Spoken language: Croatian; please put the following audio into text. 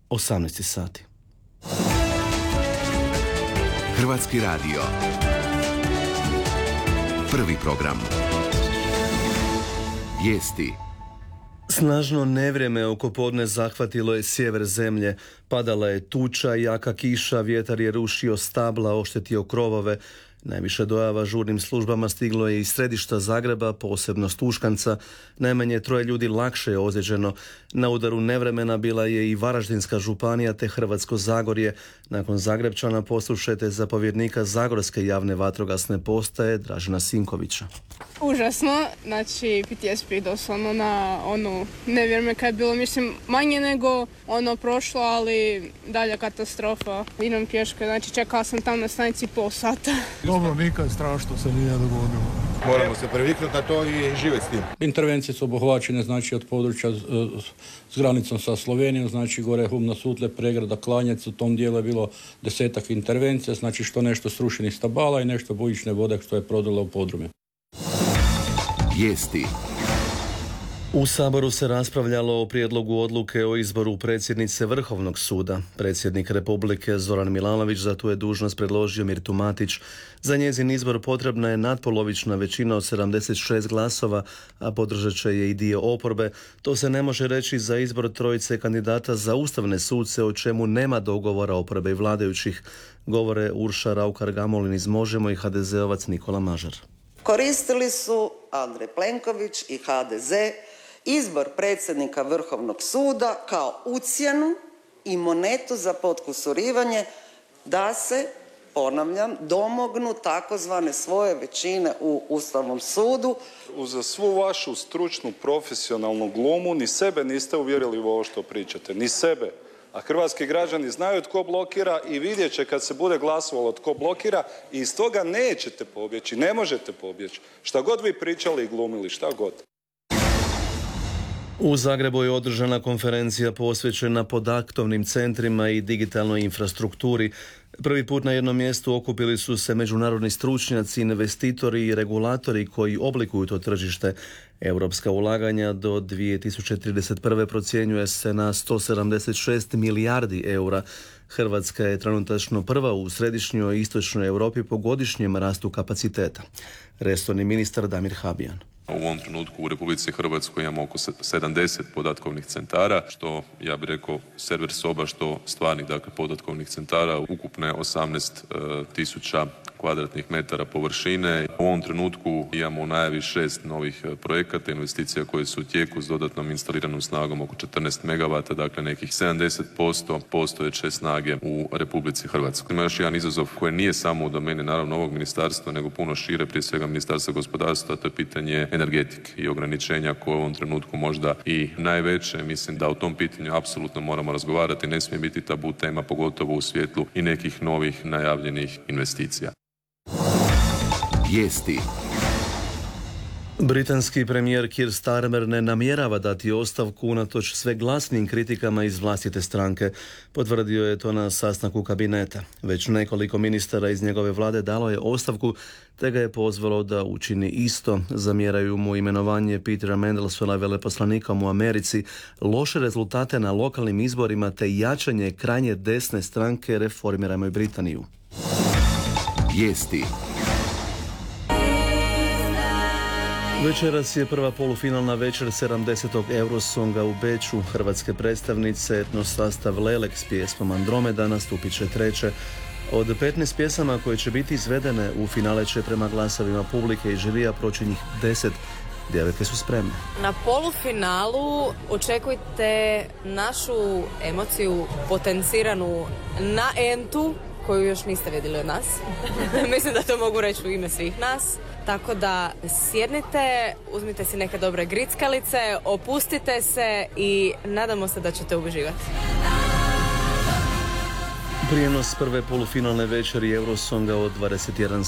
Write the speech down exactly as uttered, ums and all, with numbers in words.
osamnaest sati. Hrvatski radio. Prvi program. Vijesti. Snažno nevrijeme oko podne zahvatilo je sjever zemlje. Padala je tuča, jaka kiša, vjetar je rušio stabla, oštetio krovove. Najviše dojava žurnim službama stiglo je iz središta Zagreba, posebno Stuškanca. Najmanje troje ljudi lakše je ozlijeđeno. Na udaru nevremena bila je i Varaždinska županija te Hrvatsko Zagorje. Nakon Zagrebčana poslušajte zapovjednika Zagorske javne vatrogasne postaje Dražena Sinkovića. Užasno, znači P T S D doslovno na ono nevrijeme kad je bilo, mislim, manje nego ono prošlo, ali dalja katastrofa. Idem pješke, znači čekala sam tam na stanici pol sata. Dobro, nikad strašno se nije dogodilo. Moramo se previknuti na to i živjeti s tim. Intervencije su obuhvaćene znači od područja s granicom sa Slovenijom, znači gore Humna, Sutle, Pregrada, Klanjec, u tom dijelu je bilo desetak intervencija, znači što nešto srušenih stabala i nešto bujične vode što je prodala u podrume. Vijesti. U Saboru se raspravljalo o prijedlogu odluke o izboru predsjednice Vrhovnog suda. Predsjednik Republike Zoran Milanović za tu je dužnost predložio Mirtu Matić. Za njezin izbor potrebna je natpolovična većina od sedamdeset šest glasova, a podržat će je i dio oporbe. To se ne može reći za izbor trojice kandidata za ustavne suce, o čemu nema dogovora oporbe i vladajućih. Govore Urša Raukar-Gamulin iz Možemo i ha de zeovac Nikola Mažar. Koristili su Andrej Plenković i ha de ze izbor predsjednika Vrhovnog suda kao ucjenu i monetu za potkusurivanje da se, ponavljam, domognu takozvane svoje većine u Ustavnom sudu. Uz svu vašu stručnu, profesionalnu glumu ni sebe niste uvjerili u ovo što pričate, ni sebe. A hrvatski građani znaju tko blokira i vidjet će kad se bude glasovalo tko blokira i iz toga nećete pobjeći, ne možete pobjeći. Šta god vi pričali i glumili, šta god. U Zagrebu je održana konferencija posvećena podatkovnim centrima i digitalnoj infrastrukturi. Prvi put na jednom mjestu okupili su se međunarodni stručnjaci, investitori i regulatori koji oblikuju to tržište. Europska ulaganja do dvije tisuće trideset prve procjenjuje se na sto sedamdeset šest milijardi eura. Hrvatska je trenutačno prva u središnjoj i istočnoj Europi po godišnjem rastu kapaciteta. Resorni ministar Damir Habijan. U ovom trenutku u Republici Hrvatskoj imamo oko sedamdeset podatkovnih centara, što ja bih rekao server soba, što stvarnih dakle podatkovnih centara, ukupne osamnaest tisuća kvadratnih metara površine. U ovom trenutku imamo u najavi šest novih projekata, investicija koje su u tijeku s dodatnom instaliranom snagom oko četrnaest megavata, dakle nekih sedamdeset posto postojeće snage u Republici Hrvatskoj. Ima još jedan izazov koji nije samo u domeni naravno ovog ministarstva, nego puno šire, prije svega Ministarstva gospodarstva, to je pitanje energetike i ograničenja koje u ovom trenutku možda i najveće. Mislim da o tom pitanju apsolutno moramo razgovarati, ne smije biti tabu tema, pogotovo u svjetlu i nekih novih najavljenih investicija. Vijesti. Britanski premijer Keir Starmer ne namjerava dati ostavku unatoč sve glasnim kritikama iz vlastite stranke. Potvrdio je to na sastanku kabineta. Već nekoliko ministara iz njegove vlade dalo je ostavku, te ga je pozvalo da učini isto. Zamjeraju mu imenovanje Petera Mandelsona veleposlanikom u Americi, loše rezultate na lokalnim izborima te jačanje krajnje desne stranke Reformirajmo Britaniju. Vijesti. Večeras je prva polufinalna večer sedamdesetog Eurosonga u Beču. Hrvatske predstavnice etno sastav Lelek s pjesmom Andromeda nastupit će treće. Od petnaest pjesama koje će biti izvedene u finale će prema glasovima publike i žirija proći njih deset. Djevojke su spremne. Na polufinalu očekujte našu emociju potenciranu na entu koju još niste vidjeli od nas. Mislim da to mogu reći u ime svih nas. Tako da sjednite, uzmite si neke dobre grickalice, opustite se i nadamo se da ćete uživati. Prijenos prve polufinalne večeri Eurosonga od dvadeset jedan